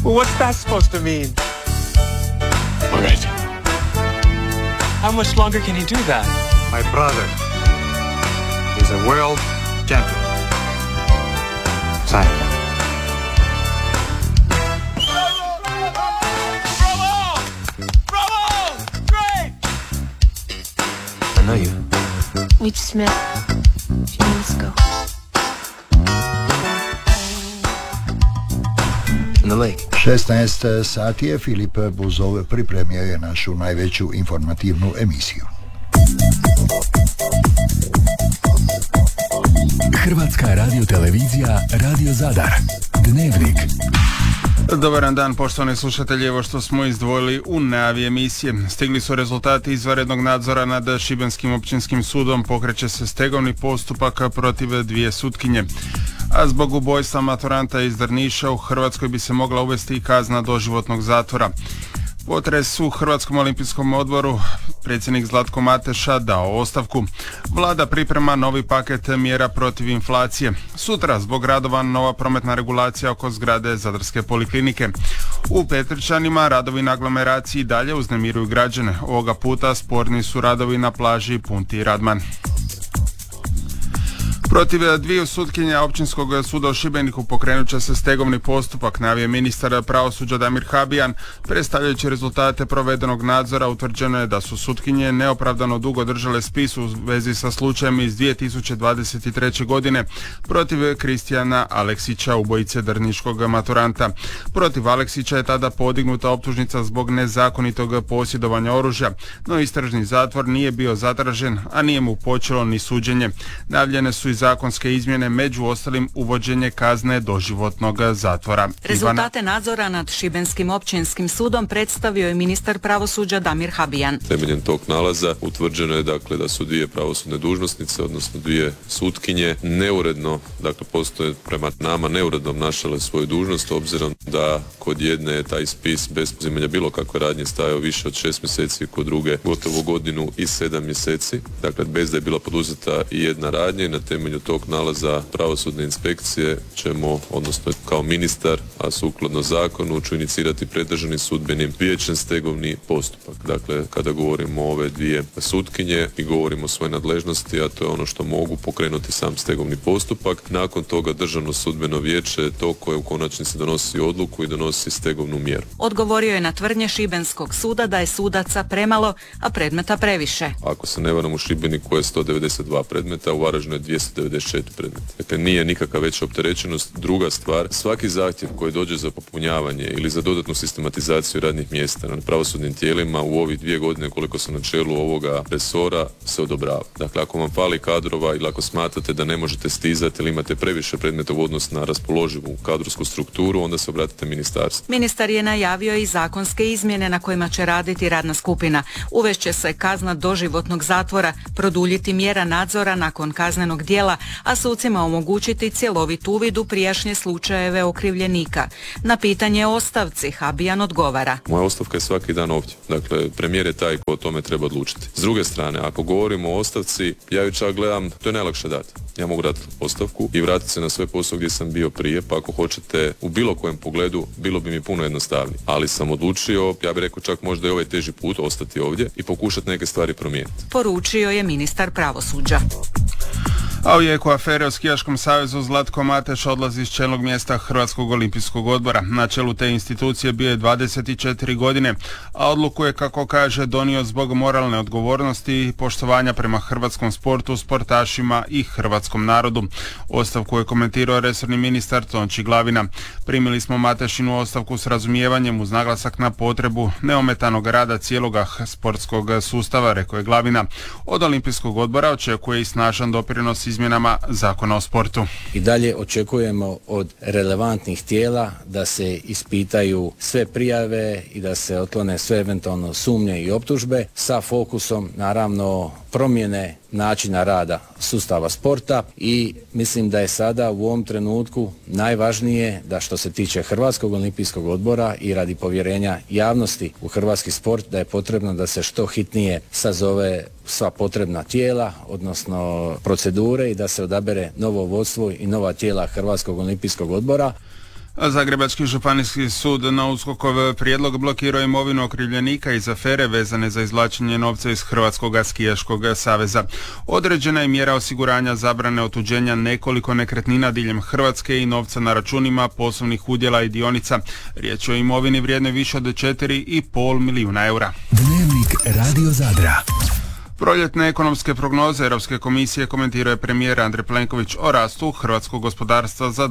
Well, what's that supposed to mean? All right. How much longer can he do that? My brother is a world champion. Sign. Bravo! Great! I know you. We just met a few minutes ago. In the lake. 16 sati je, Filip Buzov pripremio je našu najveću informativnu emisiju. Hrvatska radiotelevizija Radio Zadar. Dnevnik. Dobar dan, poštovani slušatelji, evo što smo izdvojili u najavi emisije. Stigli su rezultati izvanrednog nadzora nad Šibenskim općinskim sudom, pokreće se stegovni postupak protiv dvije sutkinje. A zbog ubojstva maturanta iz Drniša u Hrvatskoj bi se mogla uvesti i kazna doživotnog zatvora. Potres u Hrvatskom olimpijskom odboru, predsjednik Zlatko Mateša dao ostavku. Vlada priprema novi paket mjera protiv inflacije. Sutra zbog radova nova prometna regulacija oko zgrade Zadarske poliklinike. U Petrčanima radovi na aglomeraciji dalje uznemiruju građane. Ovoga puta sporni su radovi na plaži Punti Radman. Protiv dviju sutkinja Općinskog suda u Šibeniku pokrenut će se stegovni postupak, najavio ministar pravosuđa Damir Habijan. Predstavljajući rezultate provedenog nadzora, utvrđeno je da su sutkinje neopravdano dugo držale spis u vezi sa slučajem iz 2023. godine protiv Kristijana Aleksića, ubojice drniškog maturanta. Protiv Aleksića je tada podignuta optužnica zbog nezakonitog posjedovanja oružja, no istražni zatvor nije bio zatražen, a nije mu počelo ni suđenje. Najavljene su i zakonske izmjene, među ostalim uvođenje kazne doživotnog zatvora. Rezultate nadzora nad Šibenskim općinskim sudom predstavio je ministar pravosuđa Damir Habijan. Temeljem tog nalaza utvrđeno je dakle da su dvije pravosudne dužnosnice, odnosno dvije sutkinje, neuredno, dakle postoje prema nama neuredno obnašale svoju dužnost, obzirom da kod jedne je taj spis bez poduzimanja bilo kakve radnje stajao više od 6 mjeseci, kod druge gotovo godinu i 7 mjeseci, dakle bez da je bila poduzeta i jedna radnja. I na temelju tog nalaza pravosudne inspekcije ćemo, odnosno kao ministar, a sukladno zakonu, ću inicirati pred Državnim sudbenim vijećem stegovni postupak. Dakle, kada govorimo o ove dvije sutkinje i govorimo o svojoj nadležnosti, a to je ono što mogu pokrenuti sam stegovni postupak. Nakon toga Državno sudbeno vijeće je to koje u konačnici donosi odluku i donosi stegovnu mjeru. Odgovorio je na tvrdnje Šibenskog suda da je sudaca premalo, a predmeta previše. Ako se ne varam, u Šibeniku je 192 predmeta, u Varaždinu je 294 predmeta. Dakle, nije nikakva veća opterećenost. Druga stvar, svaki zahtjev koji dođe za popunjavanje ili za dodatnu sistematizaciju radnih mjesta na pravosudnim tijelima u ovih 2 godine koliko sam na čelu ovoga resora se odobrava. Dakle, ako vam fali kadrova ili ako smatrate da ne možete stizati ili imate previše predmeta u odnosu na raspoloživu kadrovsku strukturu, onda se obratite ministarstvu. Ministar je najavio i zakonske izmjene na kojima će raditi radna skupina. Uvešće se kazna doživotnog zatvora, produljiti mjera nadzora nakon kaznenog djela, a sucima omogućiti cjelovit uvid u prijašnje slučajeve okrivljenika. Na pitanje o ostavci Habijan odgovara. Moja ostavka je svaki dan ovdje. Dakle, premijer je taj ko o tome treba odlučiti. S druge strane, ako govorimo o ostavci, ja ju čak gledam, to je najlakše dati. Ja mogu dati ostavku i vratiti se na sve posao gdje sam bio prije, pa ako hoćete u bilo kojem pogledu, bilo bi mi puno jednostavnije. Ali sam odlučio, ja bih rekao čak možda i ovaj teži put, ostati ovdje i pokušati neke stvari promijeniti. Poručio je ministar pravosuđa. A u jeku afere o Skijaškom savezu Zlatko Mateša odlazi iz čelnog mjesta Hrvatskog olimpijskog odbora. Na čelu te institucije bio je 24 godine, a odluku je, kako kaže, donio zbog moralne odgovornosti i poštovanja prema hrvatskom sportu, sportašima i hrvatskom narodu. Ostavku je komentirao resorni ministar Tonči Glavina. Primili smo Matešinu ostavku s razumijevanjem uz naglasak na potrebu neometanog rada cijeloga sportskog sustava, rekao je Glavina. Od olimpijskog odbora očekuje i snažan doprinos izmjenama Zakona o sportu. I dalje očekujemo od relevantnih tijela da se ispitaju sve prijave i da se otklone sve eventualno sumnje i optužbe sa fokusom naravno promjene načina rada sustava sporta i mislim da je sada u ovom trenutku najvažnije da što se tiče Hrvatskog olimpijskog odbora i radi povjerenja javnosti u hrvatski sport da je potrebno da se što hitnije sazove sva potrebna tijela, odnosno procedure i da se odabere novo vodstvo i nova tijela Hrvatskog olimpijskog odbora. Zagrebački županijski sud na USKOK-ov prijedlog blokirao imovinu okrivljenika iz afere vezane za izvlačenje novca iz Hrvatskog skijaškog saveza. Određena je mjera osiguranja zabrane otuđenja nekoliko nekretnina diljem Hrvatske i novca na računima poslovnih udjela i dionica. Riječ je o imovini vrijednoj više od 4,5 milijuna eura. Dnevnik Radio Zadra. Proljetne ekonomske prognoze Europske komisije komentirao je premijer Andrej Plenković o rastu hrvatskog gospodarstva za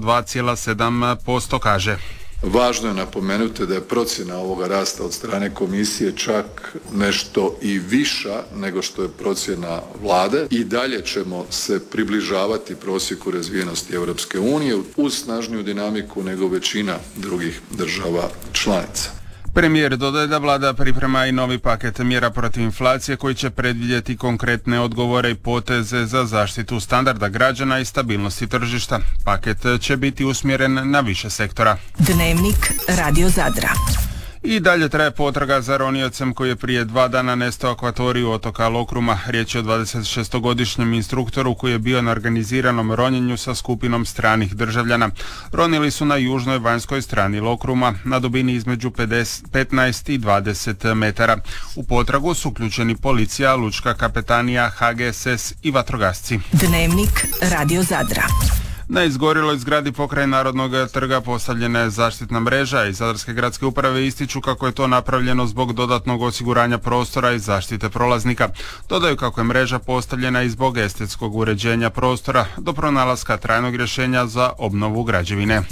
2,7%, kaže. Važno je napomenuti da je procjena ovoga rasta od strane komisije čak nešto i viša nego što je procjena vlade. I dalje ćemo se približavati prosjeku razvijenosti Europske unije uz snažniju dinamiku nego većina drugih država članica. Premijer dodaje da vlada priprema i novi paket mjera protiv inflacije koji će predvidjeti konkretne odgovore i poteze za zaštitu standarda građana i stabilnosti tržišta. Paket će biti usmjeren na više sektora. Dnevnik Radio Zadra. I dalje traje potraga za roniocem koji je prije 2 dana nestao u akvatoriju otoka Lokruma. Riječ je o 26-godišnjem instruktoru koji je bio na organiziranom ronjenju sa skupinom stranih državljana. Ronili su na južnoj vanjskoj strani Lokruma na dubini između 15 i 20 metara. U potragu su uključeni policija, lučka kapetanija, HGSS i vatrogasci. Dnevnik Radio Zadra. Na izgorjeloj zgradi pokraj Narodnog trga postavljena je zaštitna mreža i Zadarske gradske uprave ističu kako je to napravljeno zbog dodatnog osiguranja prostora i zaštite prolaznika. Dodaju kako je mreža postavljena i zbog estetskog uređenja prostora do pronalaska trajnog rješenja za obnovu građevine.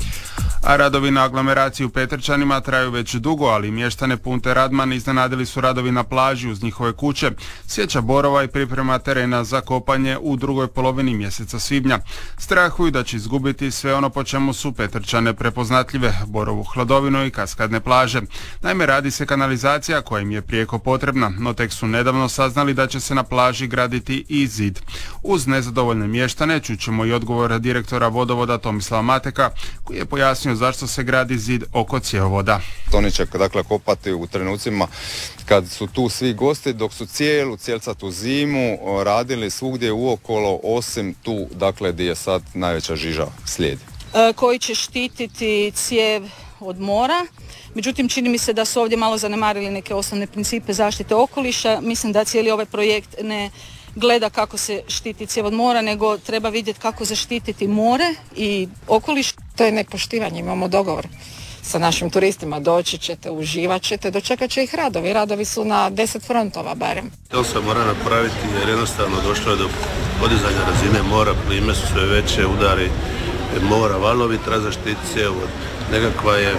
A radovi na aglomeraciji u Petrčanima traju već dugo, ali mještane Punte Radman iznenadili su radovi na plaži uz njihove kuće, sjeća borova i priprema terena za kopanje u drugoj polovini mjeseca svibnja. Strahuju da će izgubiti sve ono po čemu su Petrčane prepoznatljive, borovu hladovinu i kaskadne plaže. Naime, radi se kanalizacija koja im je prijeko potrebna, no tek su nedavno saznali da će se na plaži graditi i zid. Uz nezadovoljne mještane čućemo i odgovor direktora vodovoda Tomislava Mateka, koji je pojasnio zašto se gradi zid oko cjevovoda. Oni će dakle kopati u trenucima kad su tu svi gosti, dok su cijelu cijelcatu zimu radili svugdje uokolo, osim tu dakle gdje je sad najveća žiža slijedi. Koji će štititi cijev od mora. Međutim, čini mi se da su ovdje malo zanemarili neke osnovne principe zaštite okoliša. Mislim da cijeli ovaj projekt ne gleda kako se štiti cijev od mora, nego treba vidjeti kako zaštititi more i okoliš. To je nepoštivanje, imamo dogovor sa našim turistima, doći ćete, uživat ćete, dočekat će ih radovi. Radovi su na 10 frontova barem. To se mora napraviti jer jednostavno došlo je do podizanja razine mora, plime su sve veće, udari mora, valovi, treba zaštiti cjevovod. Nekakva je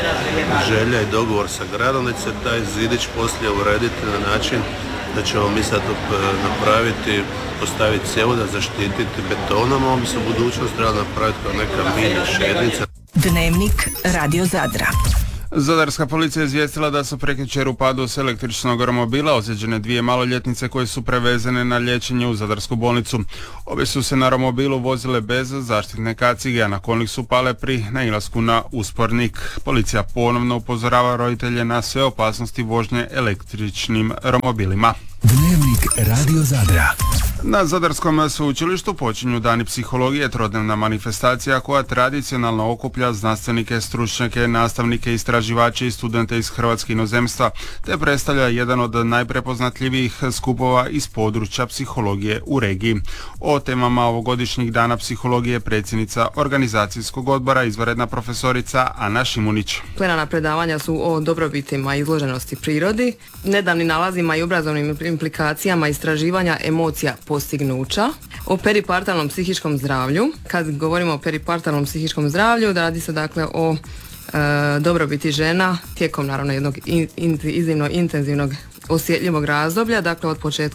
želja i dogovor sa gradom da će se taj zidić poslije urediti na način da ćemo mi sad napraviti, postaviti cjevoda, zaštititi betonom, a on bi se u budućnosti trebalo napraviti kao neka mini šetnica. Dnevnik Radio Zadra. Zadarska policija je izvijestila da su prekjučer u padu s električnog romobila ozlijeđene 2 maloljetnice koje su prevezene na liječenje u Zadarsku bolnicu. Obje su se na romobilu vozile bez zaštitne kacige, a na kolnik su pale pri nailasku na uspornik. Policija ponovno upozorava roditelje na sve opasnosti vožnje električnim romobilima. Dnevnik Radio Zadra. Na Zadarskom sveučilištu počinju dani psihologije, trodnevna manifestacija koja tradicionalno okuplja znanstvenike, stručnjake, nastavnike, istraživače i studente iz Hrvatske inozemstva, te predstavlja jedan od najprepoznatljivijih skupova iz područja psihologije u regiji. O temama ovogodišnjih dana psihologije predsjednica organizacijskog odbora, izvanredna profesorica Ana Šimunić. Plenarna predavanja su o dobrobitima izloženosti prirodi, nedavnim nalazima i obrazovnim implikacijama istraživanja emocija postignuća, o peripartalnom psihičkom zdravlju. Kad govorimo o peripartalnom psihičkom zdravlju, radi se dakle o dobrobiti žena tijekom naravno jednog iznimno intenzivnog osjetljivog razdoblja, dakle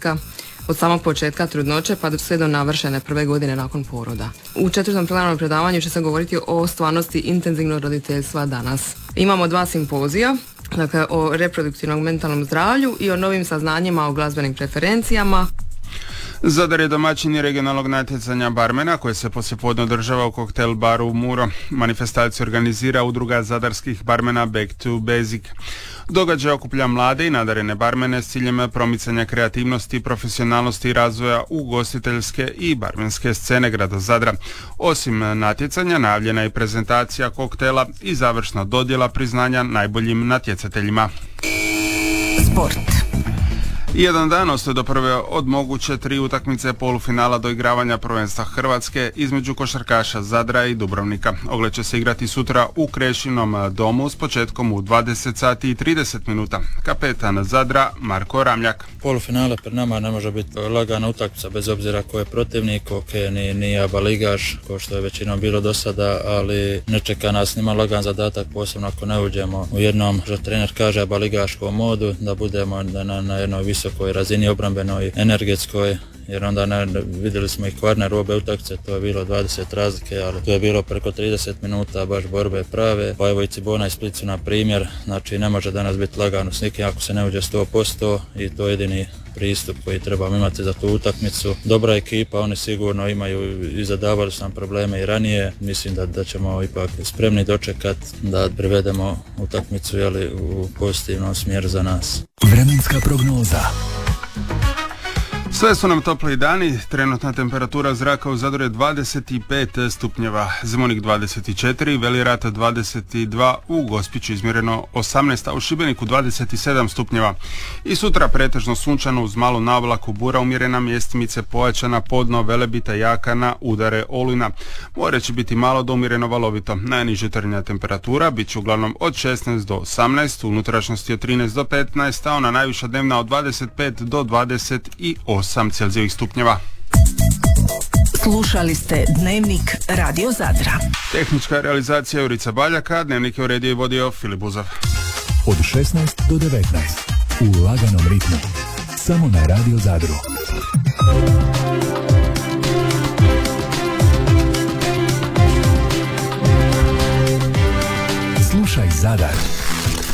od samog početka trudnoće pa sve do navršene prve godine nakon poroda. U 4. plenarnom predavanju će se govoriti o stvarnosti intenzivnog roditeljstva danas. Imamo 2 simpozija, dakle o reproduktivnom mentalnom zdravlju i o novim saznanjima o glazbenim preferencijama. Zadar je domaćin regionalnog natjecanja barmena koje se poslijepodne održava u koktel baru Muro. Manifestaciju organizira udruga zadarskih barmena Back to Basic. Događaj okuplja mlade i nadarene barmene s ciljem promicanja kreativnosti, profesionalnosti i razvoja ugostiteljske i barmenske scene grada Zadra. Osim natjecanja, najavljena je prezentacija koktela i završna dodjela priznanja najboljim natjecateljima. Sport. Jedan dan ostaje do prve od moguće 3 utakmice polufinala do igravanja prvenstva Hrvatske između košarkaša Zadra i Dubrovnika. Ogled će se igrati sutra u Krešinom domu s početkom u 20 sati i 30 minuta. Kapetan Zadra Marko Ramljak. Polufinale pred nama ne može biti lagana utakmica bez obzira ko je protivnik, nije ABA ligaš, ko što je većinom bilo do sada, ali ne čeka nas nima lagan zadatak, posebno ako ne uđemo u jednom, što trener kaže, ABA ligaškom modu, da budemo na jednoj visokoj razini obrambenoj, energetskoj, jer onda vidjeli smo i Kvarner u obe utakmice, to je bilo 20 razlike, ali to je bilo preko 30 minuta baš borbe prave, pa evo i Cibona i Split su na primjer, znači ne može danas biti lagano s nikim ako se ne uđe 100% i to je jedini pristup koji trebamo imati za tu utakmicu. Dobra ekipa, oni sigurno imaju i zadavali su nam probleme i ranije, mislim da ćemo ipak spremni dočekati da privedemo utakmicu u pozitivnom smjeru za nas. Vremenska prognoza. Sve su nam topli dani, trenutna temperatura zraka u Zadru je 25 stupnjeva, Zemunik 24, Veli Rat 22, u Gospiću izmjereno 18, a u Šibeniku 27 stupnjeva. I sutra pretežno sunčano uz malu navlaku, bura umjerena, mjestimice pojačana, podno Velebita, Jakana, udare Olujna. More će biti malo do umjereno valovito. Najniža jutarnja temperatura bit će uglavnom od 16 do 18, u unutrašnjosti od 13 do 15, a ona najviša dnevna od 25 do 28 Celzijevih stupnjeva. Slušali ste Dnevnik Radio Zadra. Tehnička realizacija Jurica Baljaka, Dnevnik je uredio i vodio Filip Buzav. Od 16 do 19 u laganom ritmu. Samo na Radio Zadru. Slušaj Zadar.